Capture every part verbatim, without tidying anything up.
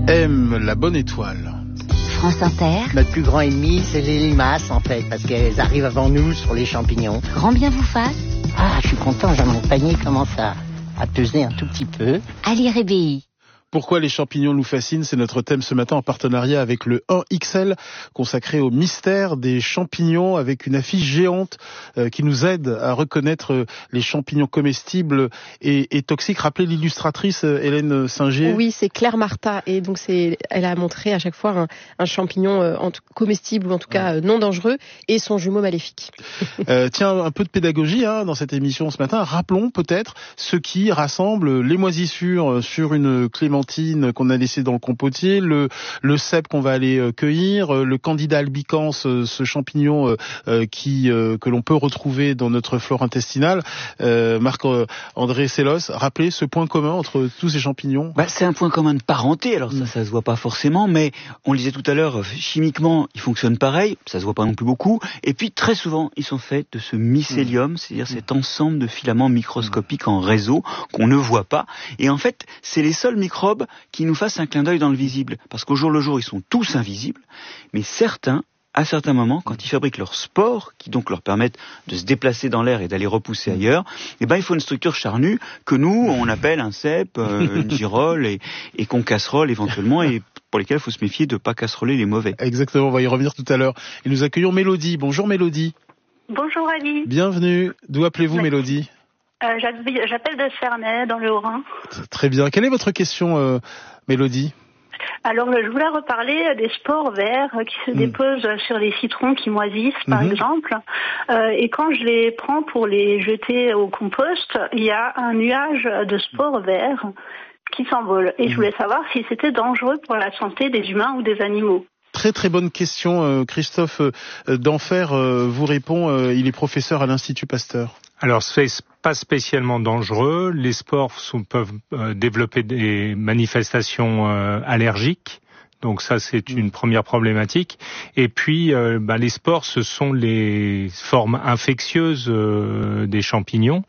aime la bonne étoile. France Inter. Notre plus grand ennemi, c'est les limaces, en fait, parce qu'elles arrivent avant nous sur les champignons. Grand bien vous fasse. Ah, je suis content, j'ai mon panier commence à, à peser un tout petit peu. À lire R B I. Pourquoi les champignons nous fascinent, c'est notre thème ce matin en partenariat avec le un X L, consacré au mystère des champignons, avec une affiche géante euh, qui nous aide à reconnaître euh, les champignons comestibles et, et toxiques. Rappelez l'illustratrice euh, Hélène Singer. Oui, c'est Claire Marta, et donc c'est, elle a montré à chaque fois un, un champignon euh, en tout, comestible ou en tout cas euh, non dangereux et son jumeau maléfique. euh, tiens, un peu de pédagogie hein, dans cette émission ce matin. Rappelons peut-être ce qui rassemble les moisissures sur une clémentine qu'on a laissé dans le compotier, le, le cèpe qu'on va aller euh, cueillir, euh, le Candida albicans, euh, ce champignon euh, euh, qui euh, que l'on peut retrouver dans notre flore intestinale. Euh, Marc-André Sellos, rappelez ce point commun entre tous ces champignons. Bah, c'est un point commun de parenté, alors ça, ça se voit pas forcément, mais on le disait tout à l'heure, chimiquement, ils fonctionnent pareil, ça se voit pas non plus beaucoup, et puis très souvent, ils sont faits de ce mycélium, c'est-à-dire cet ensemble de filaments microscopiques en réseau qu'on ne voit pas, et en fait, c'est les seuls microbes qui nous fassent un clin d'œil dans le visible. Parce qu'au jour le jour, ils sont tous invisibles, mais certains, à certains moments, quand ils fabriquent leurs spores, qui donc leur permettent de se déplacer dans l'air et d'aller repousser ailleurs, eh ben, il faut une structure charnue que nous, on appelle un cèpe, euh, une girole et, et qu'on casserole éventuellement et pour lesquels il faut se méfier de ne pas casseroler les mauvais. Exactement, on va y revenir tout à l'heure. Et nous accueillons Mélodie. Bonjour Mélodie. Bonjour Ali. Bienvenue. D'où appelez-vous Oui. Mélodie? Euh, j'appelle de Cernay, dans le Haut-Rhin. Très bien. Quelle est votre question, euh, Mélodie? Alors, je voulais reparler des spores verts qui se mmh. déposent sur les citrons qui moisissent, par mmh. exemple. Euh, et quand je les prends pour les jeter au compost, il y a un nuage de spores verts qui s'envolent. Et mmh. je voulais savoir si c'était dangereux pour la santé des humains ou des animaux. Très très bonne question. Christophe Denfer vous répond. Il est professeur à l'Institut Pasteur. Alors, c'est pas spécialement dangereux. Les spores sont, peuvent euh, développer des manifestations euh, allergiques. Donc ça, c'est une première problématique. Et puis, euh, bah, les spores, ce sont les formes infectieuses euh, des champignons,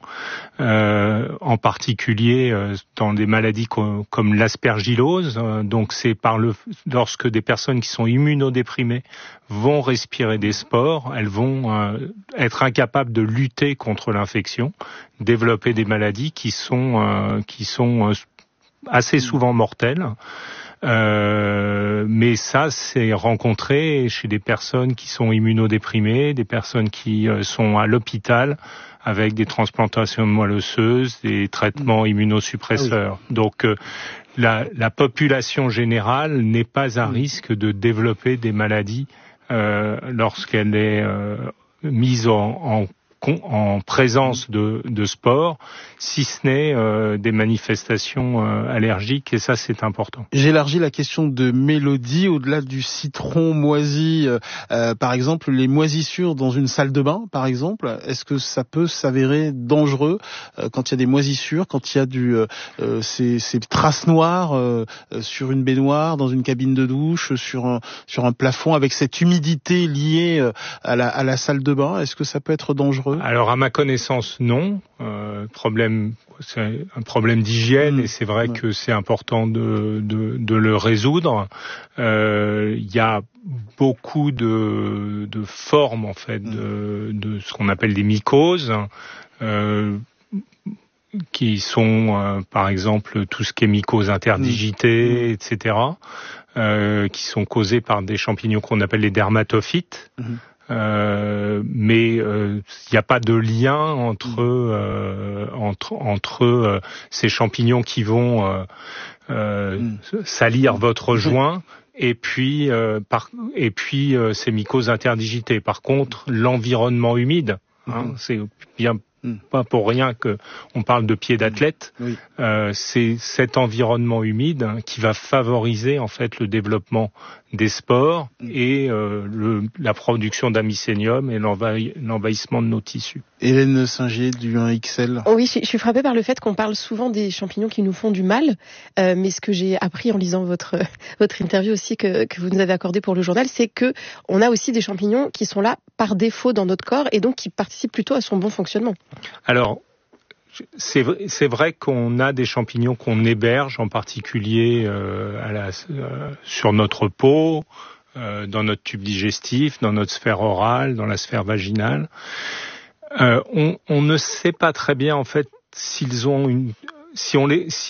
euh, en particulier euh, dans des maladies co- comme l'aspergillose. Euh, donc c'est par le lorsque des personnes qui sont immunodéprimées vont respirer des spores, elles vont euh, être incapables de lutter contre l'infection, développer des maladies qui sont euh, qui sont euh, assez souvent mortelles. Euh, mais ça, c'est rencontré chez des personnes qui sont immunodéprimées, des personnes qui euh, sont à l'hôpital avec des transplantations de moelle osseuse, des traitements immunosuppresseurs. Ah oui. Donc, euh, la, la population générale n'est pas à risque de développer des maladies euh, lorsqu'elle est euh, mise en, en en présence de, de spores, si ce n'est euh, des manifestations euh, allergiques, et ça c'est important. J'élargis la question de Mélodie, au-delà du citron moisi, euh, euh, par exemple les moisissures dans une salle de bain, par exemple, est-ce que ça peut s'avérer dangereux euh, quand il y a des moisissures, quand il y a du, euh, ces, ces traces noires euh, sur une baignoire, dans une cabine de douche, sur un, sur un plafond, avec cette humidité liée euh, à, la, à la salle de bain, est-ce que ça peut être dangereux? Alors, à ma connaissance, non. Euh, problème, c'est un problème d'hygiène, mmh. et c'est vrai ouais. que c'est important de, de, de le résoudre. Euh, il y a beaucoup de, de formes, en fait, mmh. de, de ce qu'on appelle des mycoses, euh, qui sont, euh, par exemple, tout ce qui est mycose interdigitée, mmh. et cetera, euh, qui sont causées par des champignons qu'on appelle les dermatophytes. Mmh. Euh, mais il euh, n'y a pas de lien entre euh, entre entre euh, ces champignons qui vont euh, euh, mm. salir votre joint et puis euh, par et puis euh, ces mycoses interdigitées. Par contre, l'environnement humide, hein, mm. c'est bien pas pour rien que on parle de pied d'athlète. Oui. Euh, c'est cet environnement humide hein, qui va favoriser en fait le développement des spores et euh, le, la production d'amycénium et l'envahi, l'envahissement de nos tissus. Hélène Singer du un X L. Oui, je, je suis frappée par le fait qu'on parle souvent des champignons qui nous font du mal, euh, mais ce que j'ai appris en lisant votre votre interview aussi que, que vous nous avez accordé pour le journal, c'est que on a aussi des champignons qui sont là par défaut dans notre corps et donc qui participent plutôt à son bon fonctionnement. Alors, C'est, c'est vrai qu'on a des champignons qu'on héberge, en particulier euh, à la, euh, sur notre peau, euh, dans notre tube digestif, dans notre sphère orale, dans la sphère vaginale. Euh, on, on ne sait pas très bien en fait s'ils ont une, si on les, si